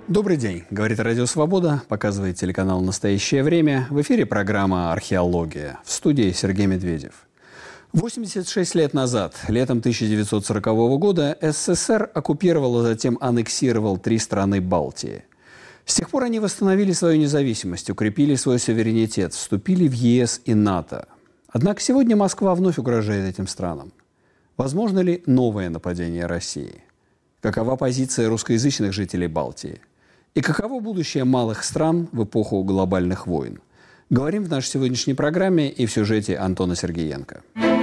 Добрый день, говорит Радио Свобода, показывает телеканал «Настоящее время». В эфире программа «Археология». В студии Сергей Медведев. 86 лет назад, летом 1940 года, СССР оккупировал, а затем аннексировал 3 страны Балтии. С тех пор они восстановили свою независимость, укрепили свой суверенитет, вступили в ЕС и НАТО. Однако сегодня Москва вновь угрожает этим странам. Возможно ли новое нападение России? Какова позиция русскоязычных жителей Балтии? И каково будущее малых стран в эпоху глобальных войн? Говорим в нашей сегодняшней программе и в сюжете Антона Сергеенко.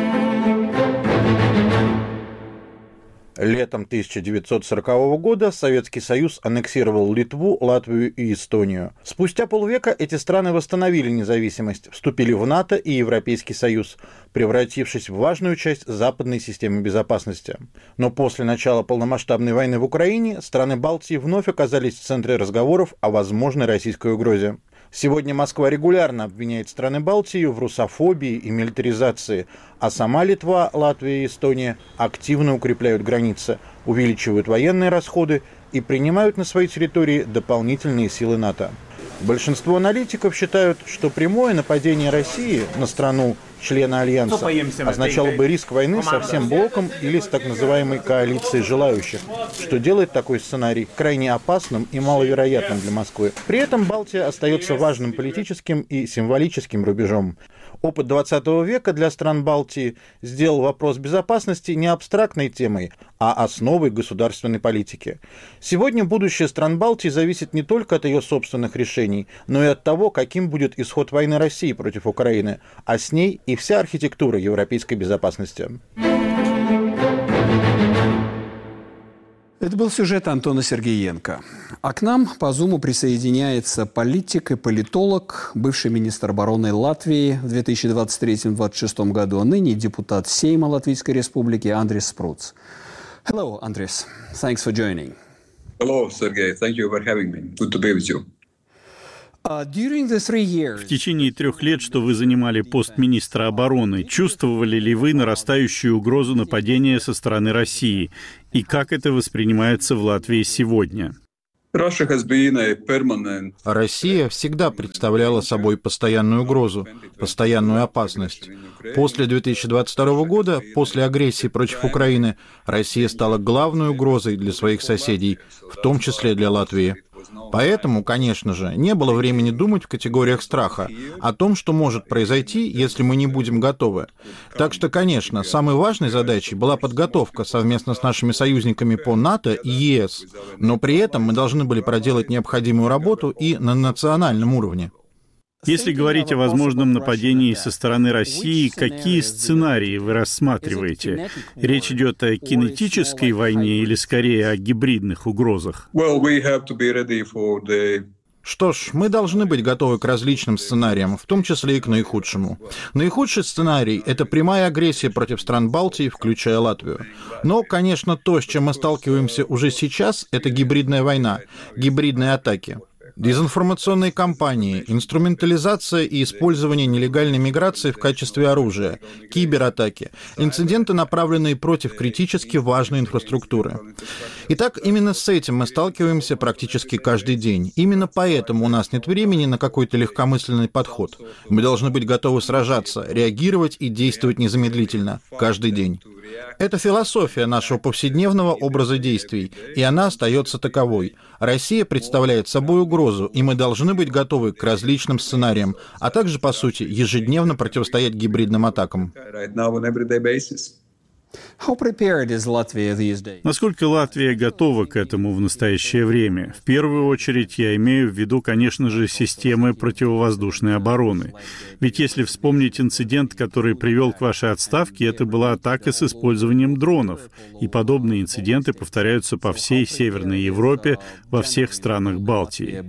Летом 1940 года Советский Союз аннексировал Литву, Латвию и Эстонию. Спустя полвека эти страны восстановили независимость, вступили в НАТО и Европейский Союз, превратившись в важную часть западной системы безопасности. Но после начала полномасштабной войны в Украине страны Балтии вновь оказались в центре разговоров о возможной российской угрозе. Сегодня Москва регулярно обвиняет страны Балтии в русофобии и милитаризации, а сама Литва, Латвия и Эстония активно укрепляют границы, увеличивают военные расходы и принимают на своей территории дополнительные силы НАТО. Большинство аналитиков считают, что прямое нападение России на страну члена Альянса означало бы риск войны со всем блоком или с так называемой коалицией желающих, что делает такой сценарий крайне опасным и маловероятным для Москвы. При этом Балтия остается важным политическим и символическим рубежом. Опыт 20 века для стран Балтии сделал вопрос безопасности не абстрактной темой, а основой государственной политики. Сегодня будущее стран Балтии зависит не только от ее собственных решений, но и от того, каким будет исход войны России против Украины, а с ней и вся архитектура европейской безопасности. Это был сюжет Антона Сергеенко. А к нам по Зуму присоединяется политик и политолог, бывший министр обороны Латвии в 2023-2026 году, а ныне депутат Сейма Латвийской Республики Андрис Спруц. Hello, Andris. Thanks for joining. Hello, Sergey. Thank you for having me. Good to be with you. В течение 3 лет, что вы занимали пост министра обороны, чувствовали ли вы нарастающую угрозу нападения со стороны России? И как это воспринимается в Латвии сегодня? Россия всегда представляла собой постоянную угрозу, постоянную опасность. После 2022 года, после агрессии против Украины, Россия стала главной угрозой для своих соседей, в том числе для Латвии. Поэтому, конечно же, не было времени думать в категориях страха, о том, что может произойти, если мы не будем готовы. Так что, конечно, самой важной задачей была подготовка совместно с нашими союзниками по НАТО и ЕС, но при этом мы должны были проделать необходимую работу и на национальном уровне. Если говорить о возможном нападении со стороны России, какие сценарии вы рассматриваете? Речь идет о кинетической войне или скорее о гибридных угрозах? Что ж, мы должны быть готовы к различным сценариям, в том числе и к наихудшему. Наихудший сценарий – это прямая агрессия против стран Балтии, включая Латвию. Но, конечно, то, с чем мы сталкиваемся уже сейчас, это гибридная война, гибридные атаки. Дезинформационные кампании, инструментализация и использование нелегальной миграции в качестве оружия, кибератаки, инциденты, направленные против критически важной инфраструктуры. Итак, именно с этим мы сталкиваемся практически каждый день. Именно поэтому у нас нет времени на какой-то легкомысленный подход. Мы должны быть готовы сражаться, реагировать и действовать незамедлительно, каждый день. Это философия нашего повседневного образа действий, и она остается таковой. Россия представляет собой угрозу, и мы должны быть готовы к различным сценариям, а также, по сути, ежедневно противостоять гибридным атакам. Насколько Латвия готова к этому в настоящее время? В первую очередь я имею в виду, конечно же, системы противовоздушной обороны. Ведь если вспомнить инцидент, который привел к вашей отставке, это была атака с использованием дронов. И подобные инциденты повторяются по всей Северной Европе, во всех странах Балтии.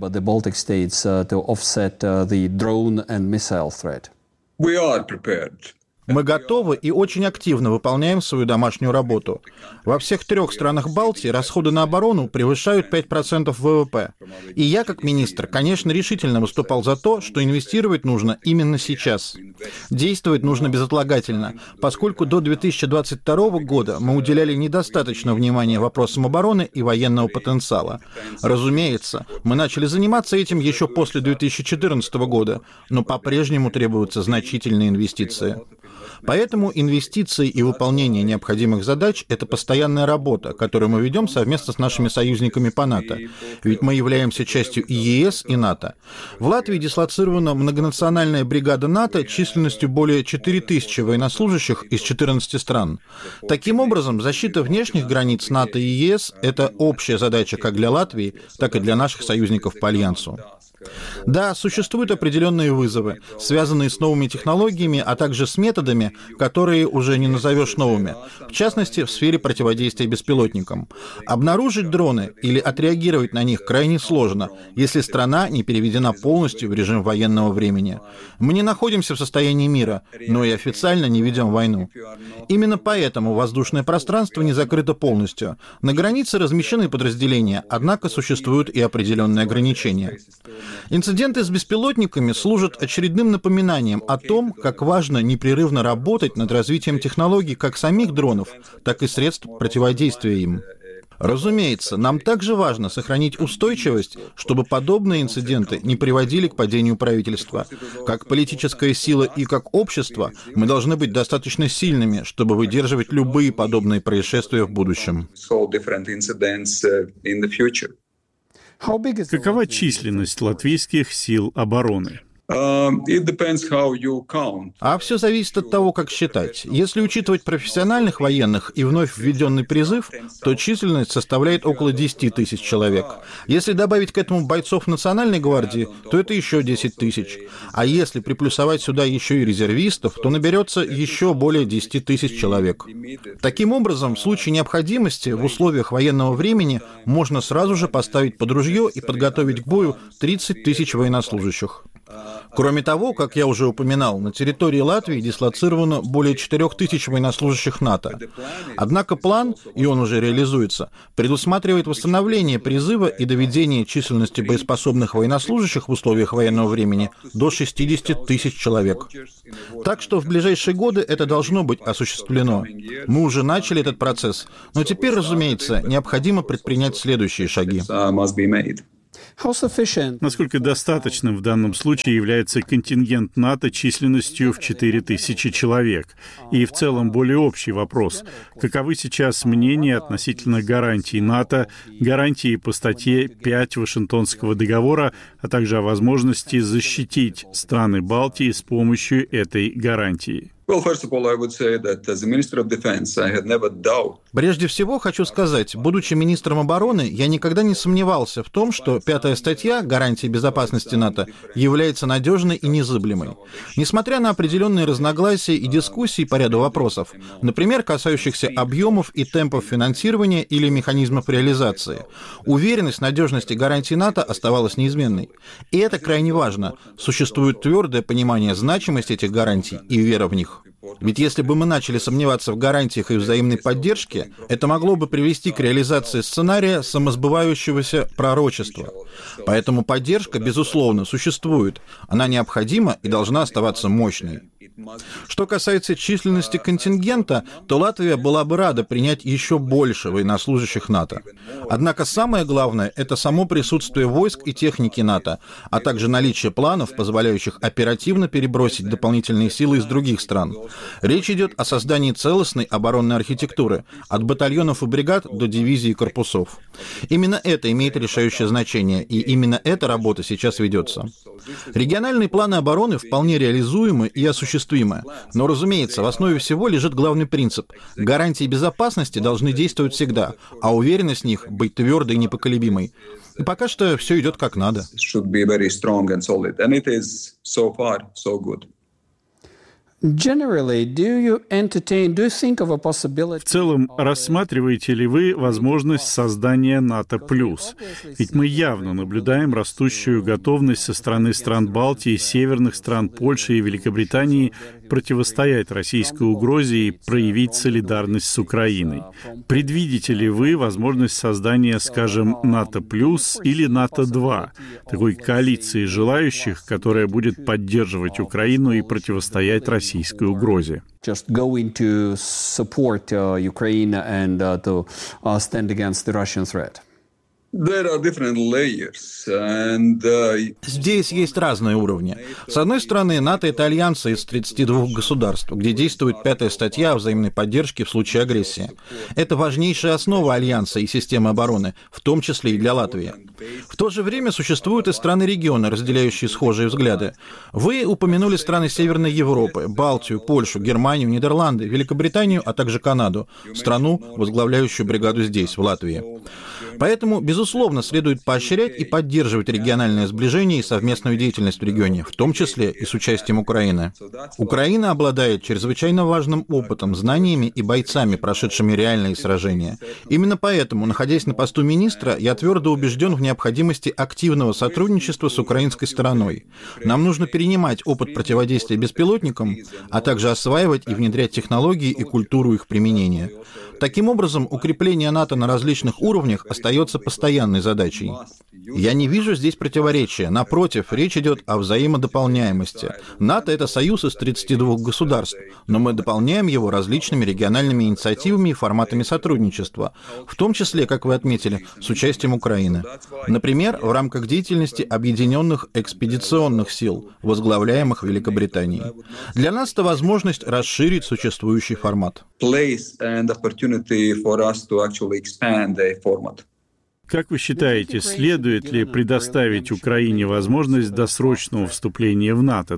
Мы готовы и очень активно выполняем свою домашнюю работу. Во всех 3 странах Балтии расходы на оборону превышают 5% ВВП. И я, как министр, конечно, решительно выступал за то, что инвестировать нужно именно сейчас. Действовать нужно безотлагательно, поскольку до 2022 года мы уделяли недостаточно внимания вопросам обороны и военного потенциала. Разумеется, мы начали заниматься этим еще после 2014 года, но по-прежнему требуются значительные инвестиции. Поэтому инвестиции и выполнение необходимых задач – это постоянная работа, которую мы ведем совместно с нашими союзниками по НАТО. Ведь мы являемся частью и ЕС, и НАТО. В Латвии дислоцирована многонациональная бригада НАТО численностью более 4000 военнослужащих из 14 стран. Таким образом, защита внешних границ НАТО и ЕС – это общая задача как для Латвии, так и для наших союзников по Альянсу. Да, существуют определенные вызовы, связанные с новыми технологиями, а также с методами, которые уже не назовешь новыми, в частности, в сфере противодействия беспилотникам. Обнаружить дроны или отреагировать на них крайне сложно, если страна не переведена полностью в режим военного времени. Мы не находимся в состоянии мира, но и официально не ведем войну. Именно поэтому воздушное пространство не закрыто полностью. На границе размещены подразделения, однако существуют и определенные ограничения. Инциденты с беспилотниками служат очередным напоминанием о том, как важно непрерывно работать над развитием технологий как самих дронов, так и средств противодействия им. Разумеется, нам также важно сохранить устойчивость, чтобы подобные инциденты не приводили к падению правительства. Как политическая сила и как общество мы должны быть достаточно сильными, чтобы выдерживать любые подобные происшествия в будущем. Какова численность латвийских сил обороны? А все зависит от того, как считать. Если учитывать профессиональных военных и вновь введенный призыв, то численность составляет около 10 тысяч человек. Если добавить к этому бойцов Национальной гвардии, то это еще 10 тысяч. А если приплюсовать сюда еще и резервистов, то наберется еще более 10 тысяч человек. Таким образом, в случае необходимости в условиях военного времени можно сразу же поставить под ружье и подготовить к бою 30 тысяч военнослужащих. Кроме того, как я уже упоминал, на территории Латвии дислоцировано более 4000 военнослужащих НАТО. Однако план, и он уже реализуется, предусматривает восстановление призыва и доведение численности боеспособных военнослужащих в условиях военного времени до 60 тысяч человек. Так что в ближайшие годы это должно быть осуществлено. Мы уже начали этот процесс, но теперь, разумеется, необходимо предпринять следующие шаги. Насколько достаточным в данном случае является контингент НАТО численностью в 4000 человек? И в целом более общий вопрос. Каковы сейчас мнения относительно гарантий НАТО, гарантии по статье 5 Вашингтонского договора, а также о возможности защитить страны Балтии с помощью этой гарантии? Прежде всего, хочу сказать, будучи министром обороны, я никогда не сомневался в том, что 5-я статья гарантии безопасности НАТО является надежной и незыблемой. Несмотря на определенные разногласия и дискуссии по ряду вопросов, например, касающихся объемов и темпов финансирования или механизмов реализации, уверенность в надежности гарантий НАТО оставалась неизменной. И это крайне важно. Существует твердое понимание значимости этих гарантий и вера в них. Ведь если бы мы начали сомневаться в гарантиях и взаимной поддержке, это могло бы привести к реализации сценария самосбывающегося пророчества. Поэтому поддержка, безусловно, существует. Она необходима и должна оставаться мощной. Что касается численности контингента, то Латвия была бы рада принять еще больше военнослужащих НАТО. Однако самое главное – это само присутствие войск и техники НАТО, а также наличие планов, позволяющих оперативно перебросить дополнительные силы из других стран. Речь идет о создании целостной оборонной архитектуры, от батальонов и бригад до дивизий и корпусов. Именно это имеет решающее значение, и именно эта работа сейчас ведется. Региональные планы обороны вполне реализуемы и осуществимы, но, разумеется, в основе всего лежит главный принцип – гарантии безопасности должны действовать всегда, а уверенность в них быть твердой и непоколебимой. И пока что все идет как надо. В целом, рассматриваете ли вы возможность создания НАТО+? Ведь мы явно наблюдаем растущую готовность со стороны стран Балтии, северных стран Польши и Великобритании противостоять российской угрозе и проявить солидарность с Украиной. Предвидите ли вы возможность создания, скажем, НАТО+, или НАТО-2, такой коалиции желающих, которая будет поддерживать Украину и противостоять российской угрозе? Just going to support Ukraine and to stand against the Russian threat. There are different layers, and Здесь есть разные уровни. С одной стороны, НАТО — это альянс из 32 государств, где действует 5-я статья о взаимной поддержке в случае агрессии. Это важнейшая основа альянса и системы обороны, в том числе и для Латвии. В то же время существуют и страны региона, разделяющие схожие взгляды. Вы упомянули страны Северной Европы, Балтию, Польшу, Германию, Нидерланды, Великобританию, а также Канаду, страну, возглавляющую бригаду здесь, в Латвии. Поэтому, безусловно, следует поощрять и поддерживать региональное сближение и совместную деятельность в регионе, в том числе и с участием Украины. Украина обладает чрезвычайно важным опытом, знаниями и бойцами, прошедшими реальные сражения. Именно поэтому, находясь на посту министра, я твердо убежден в необходимости активного сотрудничества с украинской стороной. Нам нужно перенимать опыт противодействия беспилотникам, а также осваивать и внедрять технологии и культуру их применения. Таким образом, укрепление НАТО на различных уровнях остается постоянной задачей. Я не вижу здесь противоречия. Напротив, речь идет о взаимодополняемости. НАТО — это союз из 32 государств, но мы дополняем его различными региональными инициативами и форматами сотрудничества, в том числе, как вы отметили, с участием Украины. Например, в рамках деятельности объединенных экспедиционных сил, возглавляемых Великобританией. Для нас это возможность расширить существующий формат. Как вы считаете, следует ли предоставить Украине возможность досрочного вступления в НАТО?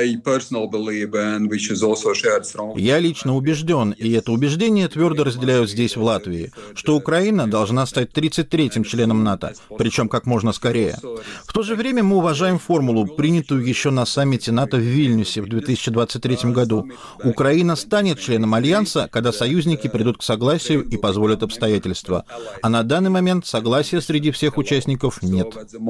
Я лично убежден, и это убеждение твердо разделяют здесь, в Латвии, что Украина должна стать 33-м членом НАТО, причем как можно скорее. В то же время мы уважаем формулу, принятую еще на саммите НАТО в Вильнюсе в 2023 году. Украина станет членом Альянса, когда союзники придут к согласию и позволят обстоятельства. А на данный момент согласия среди всех участников нет.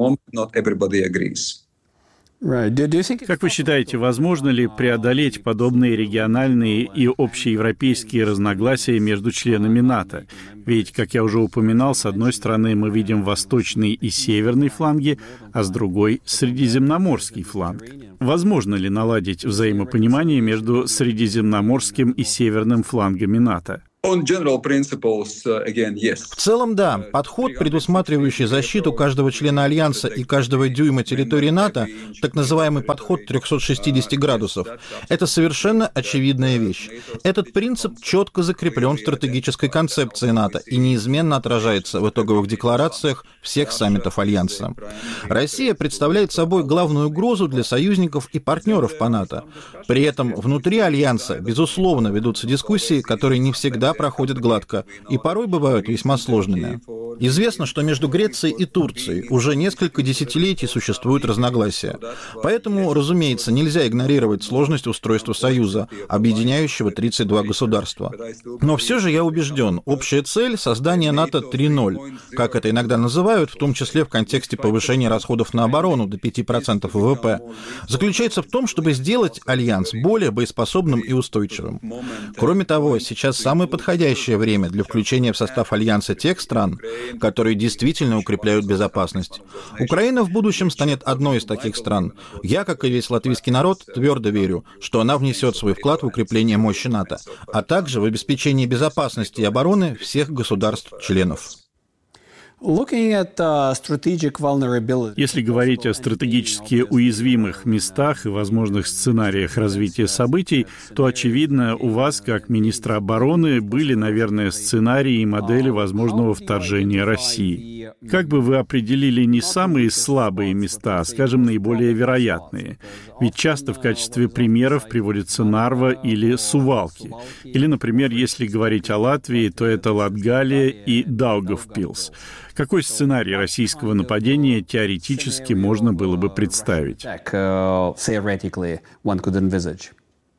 Как вы считаете, возможно ли преодолеть подобные региональные и общеевропейские разногласия между членами НАТО? Ведь, как я уже упоминал, с одной стороны мы видим восточный и северный фланги, а с другой — средиземноморский фланг. Возможно ли наладить взаимопонимание между средиземноморским и северным флангами НАТО? On general principles, again, yes. В целом, да. Подход, предусматривающий защиту каждого члена Альянса и каждого дюйма территории НАТО, так называемый подход 360 градусов, это совершенно очевидная вещь. Этот принцип четко закреплен в стратегической концепции НАТО и неизменно отражается в итоговых декларациях всех саммитов Альянса. Россия представляет собой главную угрозу для союзников и партнеров по НАТО. При этом внутри Альянса, безусловно, ведутся дискуссии, которые не всегда проходят гладко и порой бывают весьма сложными. Известно, что между Грецией и Турцией уже несколько десятилетий существуют разногласия. Поэтому, разумеется, нельзя игнорировать сложность устройства Союза, объединяющего 32 государства. Но все же я убежден, общая цель — создание НАТО 3.0, как это иногда называют, в том числе в контексте повышения расходов на оборону до 5% ВВП, заключается в том, чтобы сделать Альянс более боеспособным и устойчивым. Кроме того, сейчас самое подходящее время для включения в состав Альянса тех стран, которые действительно укрепляют безопасность. Украина в будущем станет одной из таких стран. Я, как и весь латвийский народ, твердо верю, что она внесет свой вклад в укрепление мощи НАТО, а также в обеспечение безопасности и обороны всех государств-членов. Если говорить о стратегически уязвимых местах и возможных сценариях развития событий, то, очевидно, у вас, как министра обороны, были, наверное, сценарии и модели возможного вторжения России. Как бы вы определили не самые слабые места, а, скажем, наиболее вероятные? Ведь часто в качестве примеров приводятся Нарва или Сувалки. Или, например, если говорить о Латвии, то это Латгалия и Даугавпилс. Какой сценарий российского нападения теоретически можно было бы представить?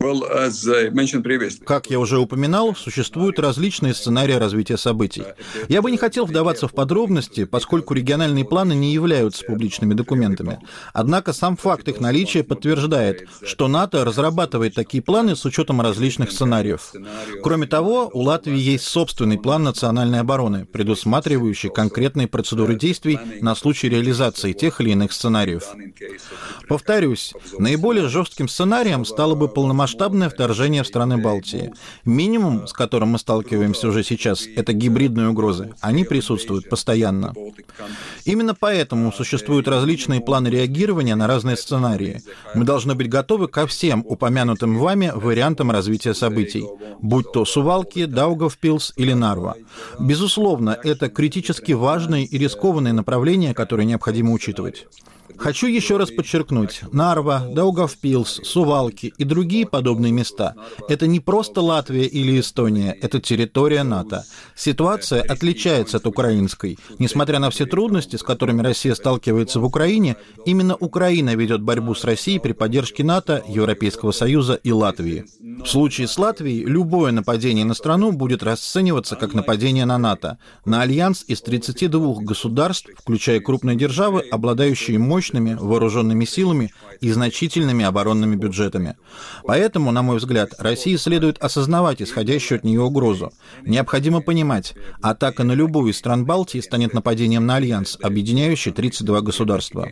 Как я уже упоминал, существуют различные сценарии развития событий. Я бы не хотел вдаваться в подробности, поскольку региональные планы не являются публичными документами. Однако сам факт их наличия подтверждает, что НАТО разрабатывает такие планы с учетом различных сценариев. Кроме того, у Латвии есть собственный план национальной обороны, предусматривающий конкретные процедуры действий на случай реализации тех или иных сценариев. Повторюсь, наиболее жестким сценарием стало бы полномасштабное вторжение в страны Балтии. Минимум, с которым мы сталкиваемся уже сейчас, это гибридные угрозы. Они присутствуют постоянно. Именно поэтому существуют различные планы реагирования на разные сценарии. Мы должны быть готовы ко всем упомянутым вами вариантам развития событий, будь то Сувалки, Даугавпилс или Нарва. Безусловно, это критически важные и рискованные направления, которые необходимо учитывать. Хочу еще раз подчеркнуть, Нарва, Даугавпилс, Сувалки и другие подобные места – это не просто Латвия или Эстония, это территория НАТО. Ситуация отличается от украинской. Несмотря на все трудности, с которыми Россия сталкивается в Украине, именно Украина ведет борьбу с Россией при поддержке НАТО, Европейского Союза и Латвии. В случае с Латвией любое нападение на страну будет расцениваться как нападение на НАТО, на альянс из 32 государств, включая крупные державы, обладающие мощными вооруженными силами и значительными оборонными бюджетами. Поэтому, на мой взгляд, России следует осознавать исходящую от нее угрозу. Необходимо понимать, атака на любую из стран Балтии станет нападением на альянс, объединяющий 32 государства.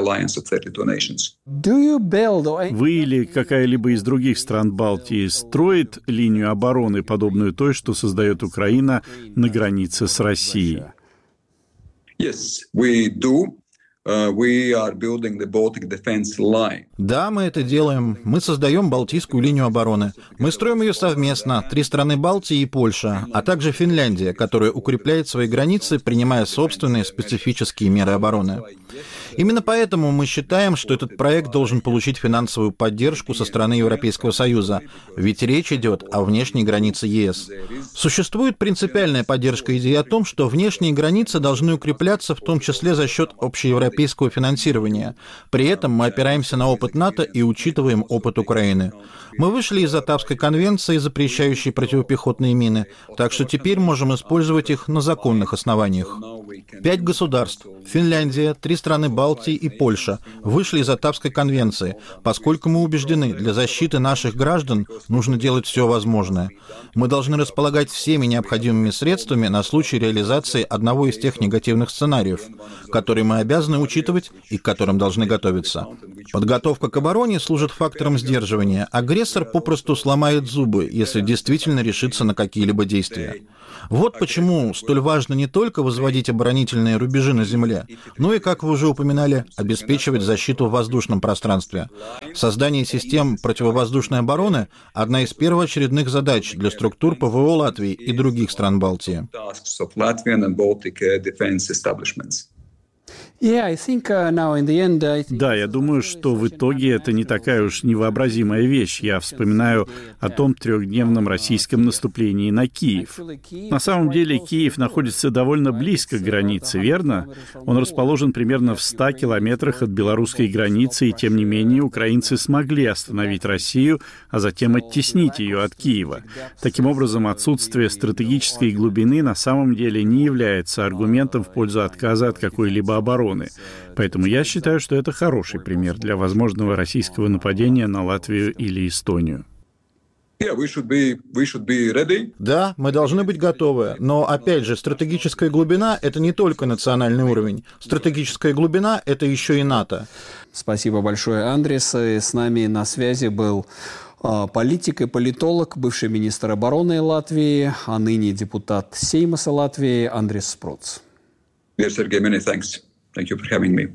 Вы или какая-либо из других стран Балтии строит линию обороны, подобную той, что создает Украина на границе с Россией? Yes, we do. We are building the Baltic Defense Line. Да, мы это делаем. Мы создаем Балтийскую линию обороны. Мы строим ее совместно, 3 страны Балтии и Польша, а также Финляндия, которая укрепляет свои границы, принимая собственные специфические меры обороны. Именно поэтому мы считаем, что этот проект должен получить финансовую поддержку со стороны Европейского Союза, ведь речь идет о внешней границе ЕС. Существует принципиальная поддержка идеи о том, что внешние границы должны укрепляться в том числе за счет общеевропейского финансирования. При этом мы опираемся на опыт НАТО и учитываем опыт Украины. Мы вышли из Оттавской конвенции, запрещающей противопехотные мины, так что теперь можем использовать их на законных основаниях. 5 государств – Финляндия, 3 страны Балтии и Польша – вышли из Оттавской конвенции, поскольку мы убеждены, для защиты наших граждан нужно делать все возможное. Мы должны располагать всеми необходимыми средствами на случай реализации одного из тех негативных сценариев, которые мы обязаны учитывать и к которым должны готовиться. Подготовка к обороне служит фактором сдерживания. Агрессор попросту сломает зубы, если действительно решится на какие-либо действия. Вот почему столь важно не только возводить оборонительные рубежи на земле, но и, как вы уже упоминали, обеспечивать защиту в воздушном пространстве. Создание систем противовоздушной обороны – одна из первоочередных задач для структур ПВО Латвии и других стран Балтии. Да, я думаю, что в итоге это не такая уж невообразимая вещь. Я вспоминаю о том 3-дневном российском наступлении на Киев. На самом деле Киев находится довольно близко к границе, верно? Он расположен примерно в 100 километрах от белорусской границы, и тем не менее украинцы смогли остановить Россию, а затем оттеснить ее от Киева. Таким образом, отсутствие стратегической глубины на самом деле не является аргументом в пользу отказа от какой-либо обороны. Поэтому я считаю, что это хороший пример для возможного российского нападения на Латвию или Эстонию. Да, мы должны быть готовы. Но, опять же, стратегическая глубина – это не только национальный уровень. Стратегическая глубина – это еще и НАТО. Спасибо большое, Андрис. И с нами на связи был политик и политолог, бывший министр обороны Латвии, а ныне депутат Сеймаса Латвии Андрис Спроц. Dear Sergey, many thanks. Thank you for having me.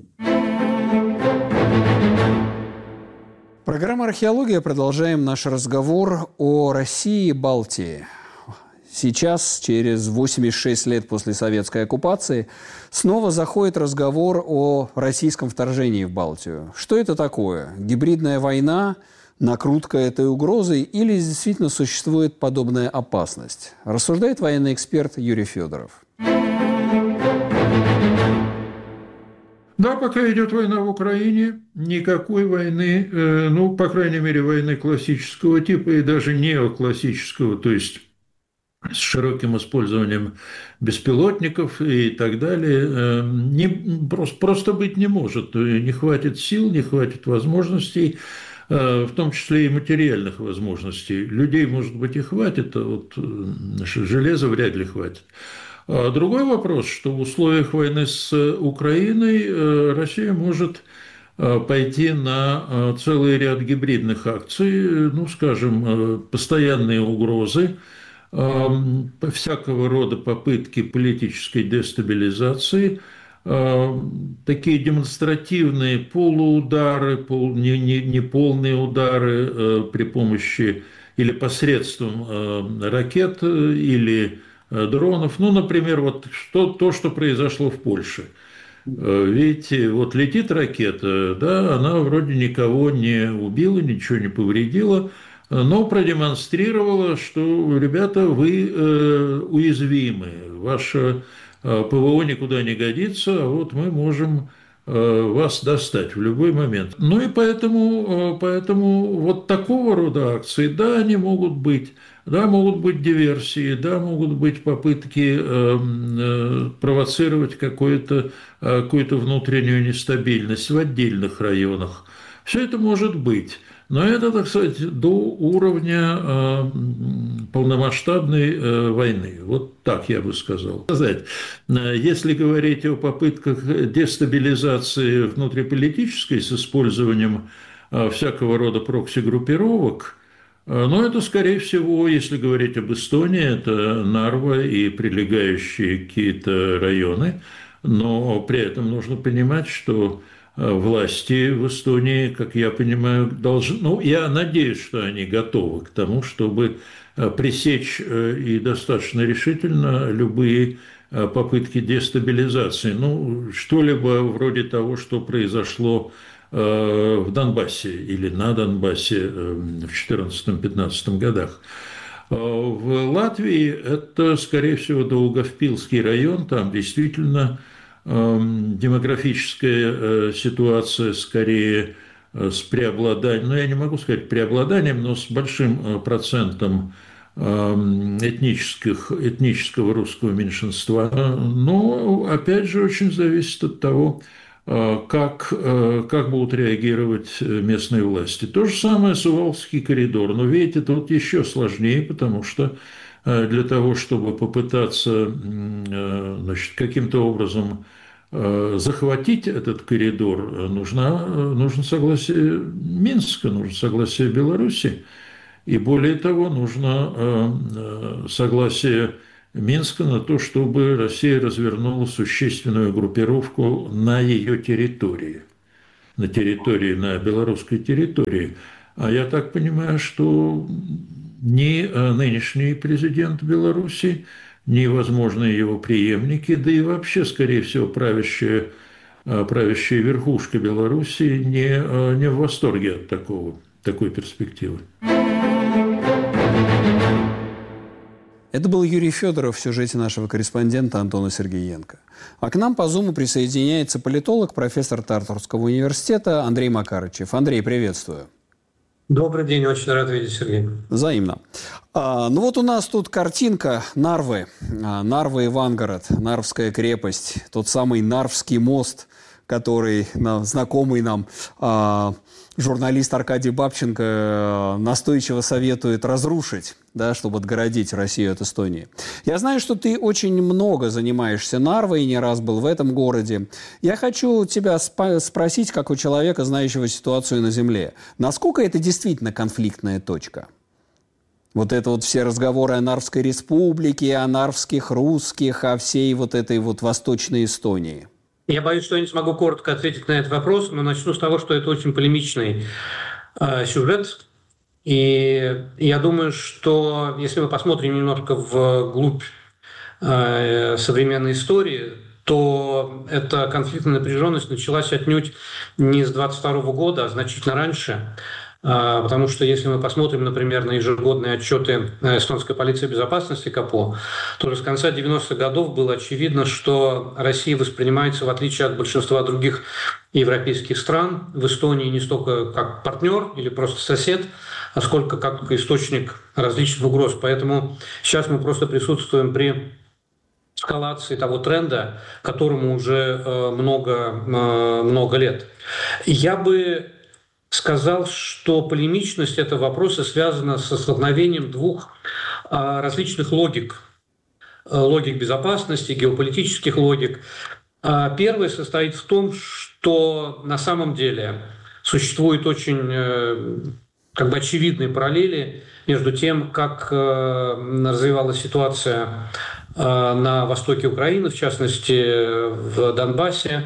Программа «Археология». Продолжаем наш разговор о России и Балтии. Сейчас, через 86 лет после советской оккупации, снова заходит разговор о российском вторжении в Балтию. Что это такое? Гибридная война, накрутка этой угрозы или действительно существует подобная опасность? Рассуждает военный эксперт Юрий Федоров. Да, пока идет война в Украине, никакой войны, ну, по крайней мере, войны классического типа и даже неоклассического, то есть с широким использованием беспилотников и так далее, просто быть не может. Не хватит сил, не хватит возможностей, в том числе и материальных возможностей. Людей, может быть, и хватит, а вот железа вряд ли хватит. А другой вопрос, что в условиях войны с Украиной Россия может пойти на целый ряд гибридных акций, ну, скажем, постоянные угрозы, всякого рода попытки политической дестабилизации, такие демонстративные полуудары, неполные удары при помощи или посредством ракет или дронов. Ну, например, вот то, что произошло в Польше. Видите, вот летит ракета, да, она вроде никого не убила, ничего не повредила, но продемонстрировала, что, ребята, вы уязвимы, ваше ПВО никуда не годится, а вот мы можем вас достать в любой момент. Ну и поэтому вот такого рода акции, да, они могут быть. Да, могут быть диверсии, да, могут быть попытки провоцировать какую-то внутреннюю нестабильность в отдельных районах. Все это может быть. Но это, так сказать, до уровня полномасштабной войны. Вот так я бы сказал. Если говорить о попытках дестабилизации внутриполитической с использованием всякого рода прокси-группировок, но это, скорее всего, если говорить об Эстонии, это Нарва и прилегающие какие-то районы. Но при этом нужно понимать, что власти в Эстонии, как я понимаю, должны... Ну, я надеюсь, что они готовы к тому, чтобы пресечь и достаточно решительно любые попытки дестабилизации. Ну, что-либо вроде того, что произошло в Донбассе или на Донбассе в 2014-2015 годах. В Латвии это, скорее всего, Даугавпилский район, там действительно демографическая ситуация скорее с преобладанием, ну, я не могу сказать преобладанием, но с большим процентом этнического русского меньшинства. Но, опять же, очень зависит от того, как будут реагировать местные власти. То же самое Сувалский коридор. Но, видите, тут еще сложнее, потому что для того, чтобы попытаться, значит, каким-то образом захватить этот коридор, нужно согласие Минска, нужно согласие Беларуси. И более того, нужно согласие Минска на то, чтобы Россия развернула существенную группировку на ее территории, на белорусской территории. А я так понимаю, что ни нынешний президент Беларуси, ни возможные его преемники, да и вообще, скорее всего, правящая верхушка Беларуси не в восторге от такой перспективы. Это был Юрий Федоров в сюжете нашего корреспондента Антона Сергеенко. А к нам по Зуму присоединяется политолог, профессор Тартурского университета Андрей Макарычев. Андрей, приветствую. Добрый день, очень рад видеть, Сергей. Взаимно. Ну вот у нас тут картинка Нарвы. Нарва и Вангород, Нарвская крепость, тот самый Нарвский мост, который знакомый нам журналист Аркадий Бабченко настойчиво советует разрушить, да, чтобы отгородить Россию от Эстонии. Я знаю, что ты очень много занимаешься Нарвой и не раз был в этом городе. Я хочу тебя спросить, как у человека, знающего ситуацию на земле, насколько это действительно конфликтная точка? Вот это вот все разговоры о Нарвской республике, о нарвских русских, о всей вот этой вот Восточной Эстонии. Я боюсь, что я не смогу коротко ответить на этот вопрос, но начну с того, что это очень полемичный сюжет. И я думаю, что если мы посмотрим немножко вглубь современной истории, то эта конфликтная напряженность началась отнюдь не с 22 года, а значительно раньше. Потому что если мы посмотрим, например, на ежегодные отчеты эстонской полиции безопасности КАПО, то уже с конца 90-х годов было очевидно, что Россия воспринимается, в отличие от большинства других европейских стран, в Эстонии не столько как партнер или просто сосед, а сколько как источник различных угроз. Поэтому сейчас мы просто присутствуем при эскалации того тренда, которому уже много лет. Я бы сказал, что полемичность этого вопроса связана со столкновением двух различных логик. Логик безопасности, геополитических логик. Первая состоит в том, что на самом деле существуют очень очевидные параллели между тем, как развивалась ситуация на востоке Украины, в частности в Донбассе,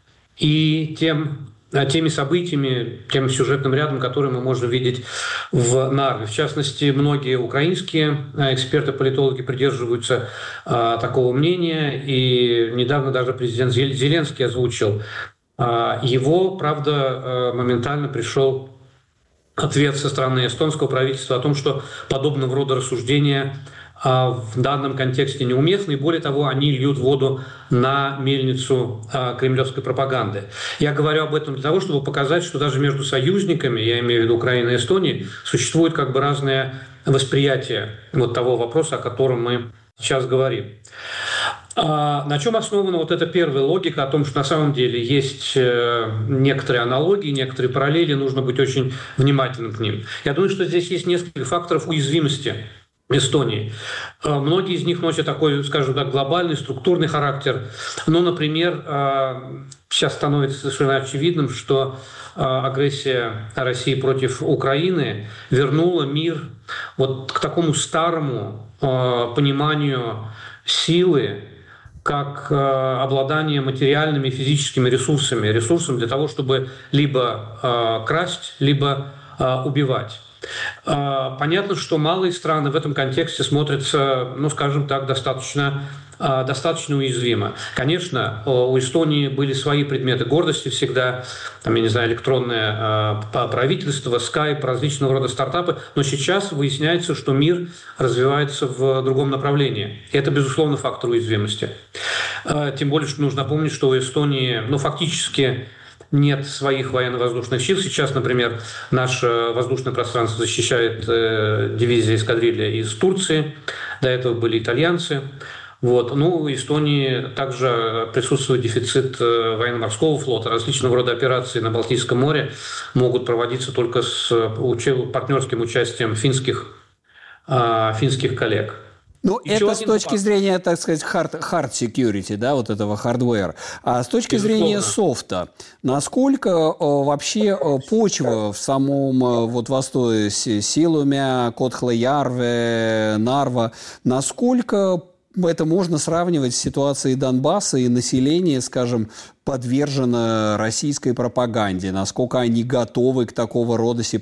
и теми событиями, тем сюжетным рядом, которые мы можем видеть в Нарве. В частности, многие украинские эксперты, политологи придерживаются такого мнения, и недавно даже президент Зеленский озвучил его. Правда, моментально пришел ответ со стороны эстонского правительства о том, что подобного рода рассуждения в данном контексте неуместны, и более того, они льют воду на мельницу кремлевской пропаганды. Я говорю об этом для того, чтобы показать, что даже между союзниками, я имею в виду Украину и Эстонию, существует разное восприятие того вопроса, о котором мы сейчас говорим. На чем основана эта первая логика о том, что на самом деле есть некоторые аналогии, некоторые параллели, нужно быть очень внимательным к ним. Я думаю, что здесь есть несколько факторов уязвимости Эстонии. Многие из них носят такой, скажем так, глобальный, структурный характер. Но, например, сейчас становится совершенно очевидным, что агрессия России против Украины вернула мир к такому старому пониманию силы, как обладание материальными и физическими ресурсами для того, чтобы либо красть, либо убивать. Понятно, что малые страны в этом контексте смотрятся, скажем так, достаточно уязвимо. Конечно, у Эстонии были свои предметы гордости всегда, электронное правительство, скайп, различного рода стартапы, но сейчас выясняется, что мир развивается в другом направлении. И это, безусловно, фактор уязвимости. Тем более, что нужно помнить, что у Эстонии, фактически нет своих военно-воздушных сил. Сейчас, например, наше воздушное пространство защищает дивизия эскадрилья из Турции. До этого были итальянцы. В Эстонии также присутствует дефицит военно-морского флота. Различного рода операции на Балтийском море могут проводиться только с партнерским участием финских коллег. Это с точки зрения, так сказать, hard security, да, этого hardware. А с точки зрения софта, насколько вообще почва в самом Восточе, Силуме, Котхлеярве, Нарва, насколько это можно сравнивать с ситуацией Донбасса, и население, скажем, подвержено российской пропаганде, насколько они готовы к такого рода